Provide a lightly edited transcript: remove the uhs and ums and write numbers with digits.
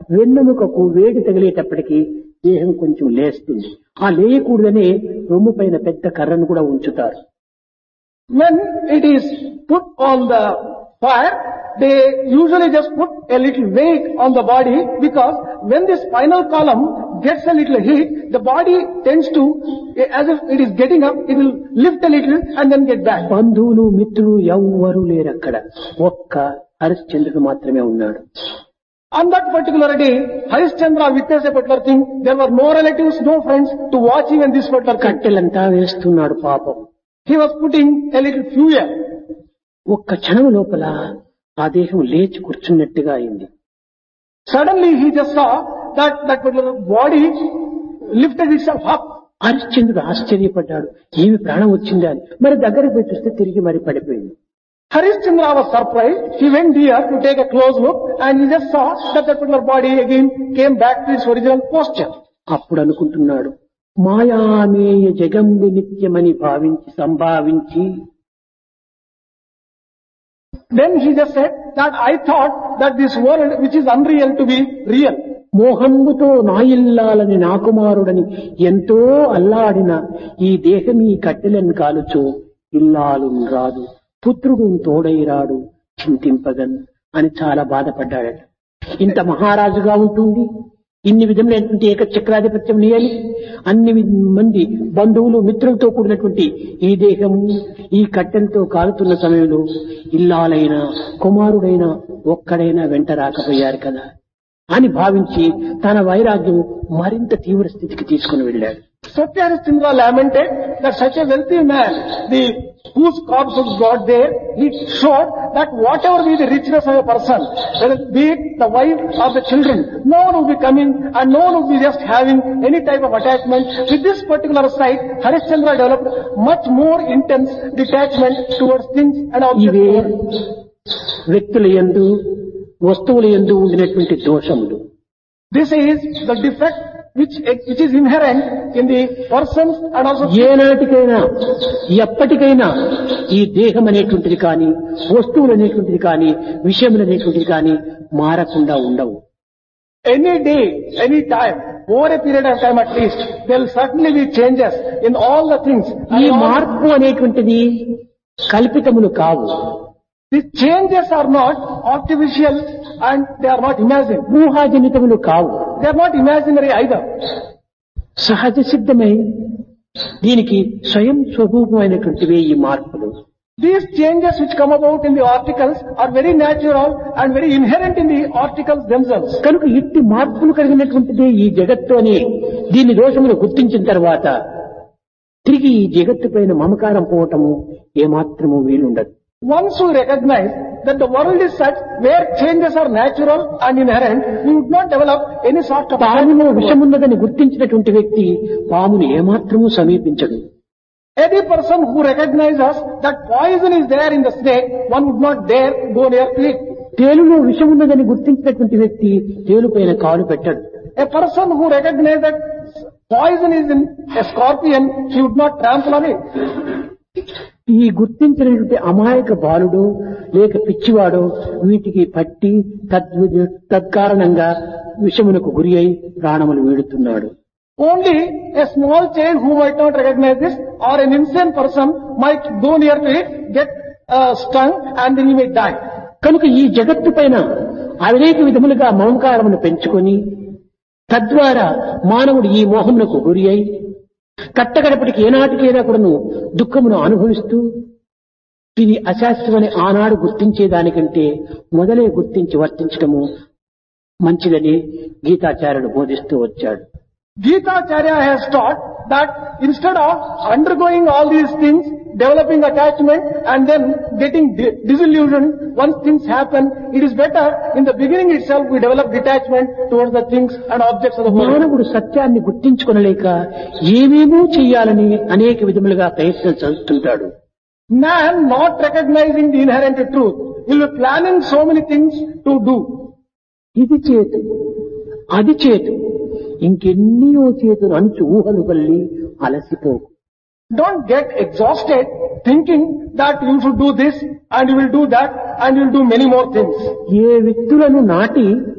వెన్నెముకకు వేడి తగిలేటప్పటికీ దేహం కొంచెం లేస్తుంది. ఆ లేయకూడదనే రొమ్ము పైన పెద్ద కర్రను కూడా ఉంచుతారు. When it is put on the fire, they usually just put a little weight on the body, because when the spinal column gets a little heat, the body tends to, as if it is getting up, it will lift a little and then get back. బంధువులు మిత్రులు ఎవ్వరూ లేరు అక్కడ. ఒక్క హరిశ్చంద్రుడు మాత్రమే ఉన్నాడు. On that particular day, Harishchandra witnessed a particular thing. There were no relatives, no friends to watch even this particular thing. కట్టెలంతా వేస్తున్నాడు పాపం. He was putting a little fuel. ఒక్క క్షణం లోపల ఆ దేహం లేచి కూర్చున్నట్టుగా అయింది. Suddenly he just saw that particular body lifted itself up. హరిశ్చంద్రుడు ఆశ్చర్యపడ్డాడు. ఏమి ప్రాణం వచ్చిందా అని. మరి దగ్గరికి పోయి చూస్తే తిరిగి మరి పడిపోయింది. Harishchandra was surprised. He went here to take a close look and he just saw that particular body again came back to its original posture. అప్పుడు అనుకుంటున్నాడు, మాయామేయ జగంబి నిత్యమని భావించి సంభావించి. Then he just said that I thought that this world which is unreal to be real. మోహంబుతో నాయిల్లాలని నాకుమారుడని ఎంతో అల్లాడిన ఈ దేహం ఈ కట్టెలను కాలుచు ఇల్లాలు రాదు, పుత్రుడు తోడైరాడు చింతింపగన్ అని చాలా బాధపడ్డాడట. ఇంత మహారాజుగా ఉంటుంది, ఇన్ని విధములైనటువంటి ఏకచక్రాధిపత్యం నియలి, అన్ని మంది బంధువులు మిత్రులతో కూడినటువంటి ఈ దేహము ఈ కట్టెలతో కాలుతున్న సమయంలో ఇల్లాలైనా కుమారుడైనా ఒక్కడైనా వెంట రాకపోయారు కదా అని భావించి తన వైరాగ్యం మరింత తీవ్ర స్థితికి తీసుకుని వెళ్ళాడు. Satya Harishchandra lamented that such a wealthy man, whose corpse was brought there, he showed that whatever be the richness of a person, whether be it the wife or the children, no one will be coming and no one will be just having any type of attachment. With this particular sight, Harishchandra developed much more intense detachment towards things and objects. ఇవే వ్యక్తుల యందు వస్తువుల యందు ఉండినటువంటి దోషములు. This is the defect which is inherent in the persons and also. ఏనాటికైనా ఎప్పటికైనా ఈ దేహం అనేటువంటిది కానీ వస్తువులు అనేటువంటిది కానీ విషయములు అనేటువంటిది కానీ మారకుండా ఉండవు. Any day, any time, over a period of time at least, there will certainly be changes in all the things. ఈ మార్పు అనేటువంటిది కల్పితములు కావు. These changes are not artificial and they are not imagined. ఊహాజనితములు కావు. They are not imaginary either. సహజ సిద్ధమై దీనికి స్వయం స్వరూపమైనటువంటివే ఈ మార్పులు. These changes which come about in the articles are very natural and very inherent in the articles themselves. కనుక ఇట్టి మార్పులు కలిగినటువంటిదే ఈ జగత్తు అని దీని దోషములు గుర్తించిన తర్వాత తిరిగి ఈ జగత్తు పైన మమకారం పోవటము ఏమాత్రము వీలుండదు. Once we recognize that the world is such where changes are natural and inherent, we would not develop any sort of. పాములో విషమున్నదని గుర్తించినటువంటి వ్యక్తి పామును ఏమాత్రము సమీపించడు. Any person who recognizes that poison is there in the snake, one would not dare go near to it. తేలులో విషమున్నదని గుర్తించినటువంటి వ్యక్తి తేలుపైన కాలు పెట్టడు. A person who recognizes that poison is in a scorpion, he would not trample on it. ఈ గుర్తించినటువంటి అమాయక బాలుడు లేక పిచ్చివాడు వీటికి పట్టి తత్కారణంగా విషమునకు గురి అయి ప్రాణములు వీడుతున్నాడు. Only a small child who might not recognize this, or an insane person might go near to it, get stung and then he may die. కనుక ఈ జగత్తు పైన అనేక విధములుగా మమకారమును పెంచుకొని తద్వారా మానవుడు ఈ మోహమునకు గురి అయి కట్టగడపటికి ఏనాటికైనా కూడాను దుఃఖమును అనుభవిస్తూ ఇది అశాస్త్రమని ఆనాడు గుర్తించేదానికంటే మొదలే గుర్తించి వర్తించడము మంచిదని గీతాచార్యుడు బోధిస్తూ వచ్చాడు. Gitacharya has taught that instead of undergoing all these things, developing attachment and then getting disillusioned once things happen, it is better in the beginning itself we develop detachment towards the things and objects of the world. మానవుడు సత్యాన్ని గుర్తించుకొనలేక ఏమేమో చెయ్యాలని అనేక విధములుగా ప్రయత్నం చేస్తుంటాడు. Man not recognizing the inherent truth will be planning so many things to do. ఇది చేతు అది చేతు ఇంకెన్నో చేతులు అనుచు ఊహలు Valli అలసిపోకు. Don't get exhausted thinking that you should do this and you will do that and you will do many more things. ఏ వ్యక్తులను నాటి